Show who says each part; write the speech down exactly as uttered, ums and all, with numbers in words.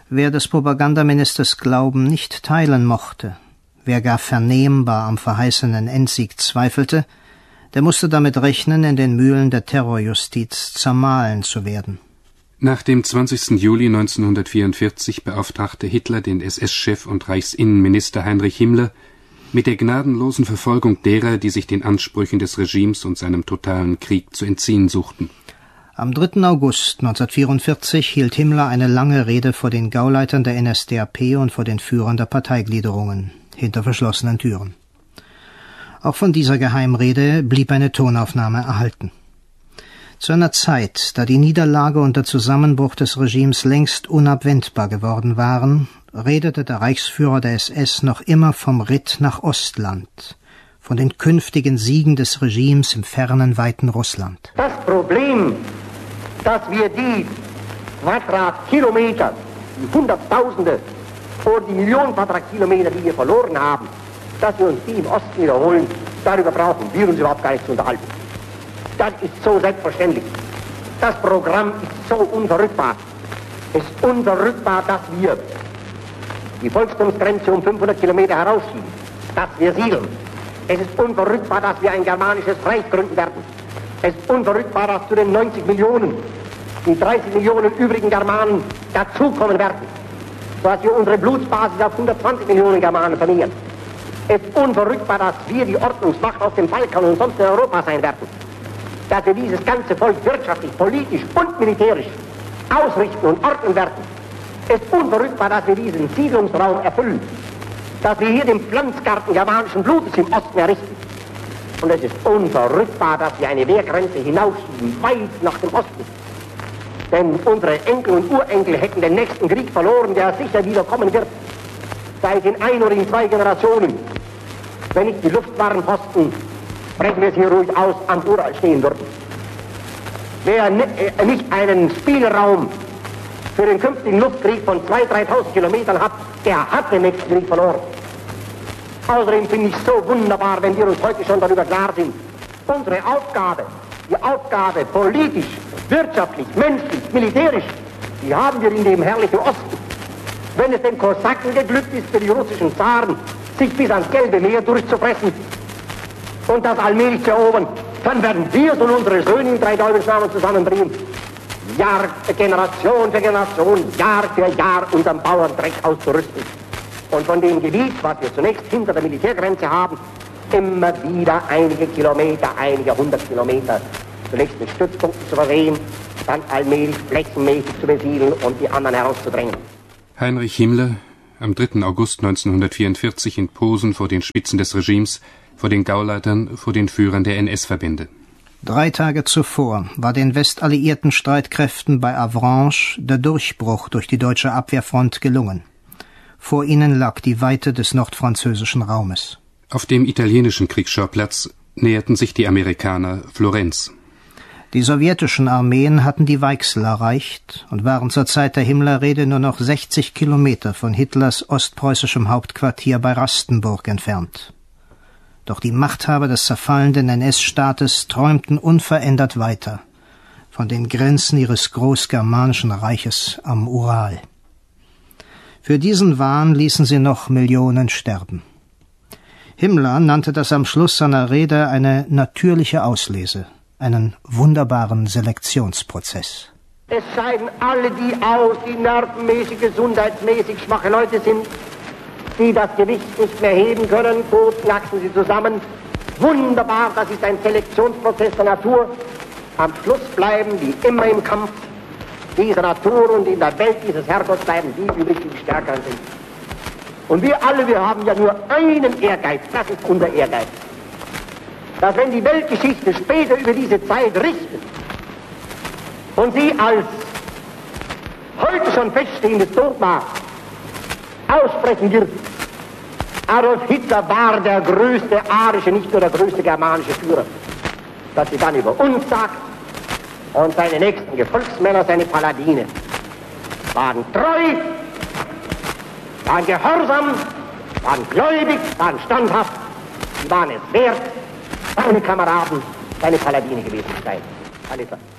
Speaker 1: Wer des Propagandaministers Glauben nicht teilen mochte, wer gar vernehmbar am verheißenen Endsieg zweifelte, der musste damit rechnen, in den Mühlen der Terrorjustiz zermahlen zu werden.
Speaker 2: Nach dem zwanzigsten Juli neunzehnhundertvierundvierzig beauftragte Hitler den S S-Chef und Reichsinnenminister Heinrich Himmler mit der gnadenlosen Verfolgung derer, die sich den Ansprüchen des Regimes und seinem totalen Krieg zu entziehen suchten.
Speaker 1: Am dritten August neunzehnhundertvierundvierzig hielt Himmler eine lange Rede vor den Gauleitern der N S D A P und vor den Führern der Parteigliederungen, hinter verschlossenen Türen. Auch von dieser Geheimrede blieb eine Tonaufnahme erhalten. Zu einer Zeit, da die Niederlage und der Zusammenbruch des Regimes längst unabwendbar geworden waren, redete der Reichsführer der S S noch immer vom Ritt nach Ostland, von den künftigen Siegen des Regimes im fernen, weiten Russland.
Speaker 3: Das Problem, dass wir die Quadratkilometer, die Hunderttausende oder die Millionen Quadratkilometer, die wir verloren haben, dass wir uns die im Osten wiederholen, darüber brauchen wir uns überhaupt gar nicht zu unterhalten. Das ist so selbstverständlich. Das Programm ist so unverrückbar. Es ist unverrückbar, dass wir die Volkstumsgrenze um fünfhundert Kilometer herausschieben, dass wir siedeln. Es ist unverrückbar, dass wir ein germanisches Reich gründen werden. Es ist unverrückbar, dass zu den neunzig Millionen die dreißig Millionen übrigen Germanen dazukommen werden, sodass wir unsere Blutsbasis auf hundertzwanzig Millionen Germanen verringern. Es ist unverrückbar, dass wir die Ordnungsmacht auf dem Balkan und sonst in Europa sein werden. Dass wir dieses ganze Volk wirtschaftlich, politisch und militärisch ausrichten und ordnen werden. Es ist unverrückbar, dass wir diesen Siedlungsraum erfüllen. Dass wir hier den Pflanzgarten germanischen Blutes im Osten errichten. Und es ist unverrückbar, dass wir eine Wehrgrenze hinausschieben, weit nach dem Osten. Denn unsere Enkel und Urenkel hätten den nächsten Krieg verloren, der sicher wieder kommen wird. Sei es in ein oder in zwei Generationen. Wenn nicht die Luftwarenposten, sprechen wir es hier ruhig aus, am Ural stehen würden. Wer nicht einen Spielraum für den künftigen Luftkrieg von zweitausend, dreitausend Kilometern hat, der hat den nächsten Krieg verloren. Außerdem finde ich es so wunderbar, wenn wir uns heute schon darüber klar sind, unsere Aufgabe, die Aufgabe politisch, wirtschaftlich, menschlich, militärisch, die haben wir in dem herrlichen Osten. Wenn es den Kosaken geglückt ist, für die russischen Zaren, sich bis ans Gelbe Meer durchzufressen und das allmählich zu erobern, dann werden wir und unsere Söhne in drei Teufelsnamen zusammenbringen. Jahr, Generation für Generation, Jahr für Jahr unseren Bauerndreck auszurüsten. Und von dem Gebiet, was wir zunächst hinter der Militärgrenze haben, immer wieder einige Kilometer, einige hundert Kilometer, zunächst mit Stützpunkten zu versehen, dann allmählich flächenmäßig zu besiedeln und die anderen herauszudrängen.
Speaker 2: Heinrich Himmler, am dritten August neunzehnhundertvierundvierzig in Posen vor den Spitzen des Regimes, vor den Gauleitern, vor den Führern der N S-Verbände.
Speaker 1: Drei Tage zuvor war den westalliierten Streitkräften bei Avranches der Durchbruch durch die deutsche Abwehrfront gelungen. Vor ihnen lag die Weite des nordfranzösischen Raumes.
Speaker 2: Auf dem italienischen Kriegsschauplatz näherten sich die Amerikaner Florenz.
Speaker 1: Die sowjetischen Armeen hatten die Weichsel erreicht und waren zur Zeit der Himmler-Rede nur noch sechzig Kilometer von Hitlers ostpreußischem Hauptquartier bei Rastenburg entfernt. Doch die Machthaber des zerfallenden N S-Staates träumten unverändert weiter von den Grenzen ihres großgermanischen Reiches am Ural. Für diesen Wahn ließen sie noch Millionen sterben. Himmler nannte das am Schluss seiner Rede eine natürliche Auslese, einen wunderbaren Selektionsprozess.
Speaker 3: Es scheiden alle die aus, die nervenmäßig, gesundheitsmäßig schwache Leute sind, die das Gewicht nicht mehr heben können, tot knacksen sie zusammen. Wunderbar, das ist ein Selektionsprozess der Natur. Am Schluss bleiben die immer im Kampf dieser Natur und in der Welt dieses Herrgotts bleiben die übrig, die stärker sind. Und wir alle, wir haben ja nur einen Ehrgeiz, das ist unser Ehrgeiz. Dass wenn die Weltgeschichte später über diese Zeit richtet und sie als heute schon feststehendes Dogma aussprechen wird, Adolf Hitler war der größte arische, nicht nur der größte germanische Führer, dass sie dann über uns sagt und seine nächsten Gefolgsmänner, seine Paladine, waren treu, waren gehorsam, waren gläubig, waren standhaft, sie waren es wert, seine Kameraden, seine Paladine gewesen zu sein. Alles klar.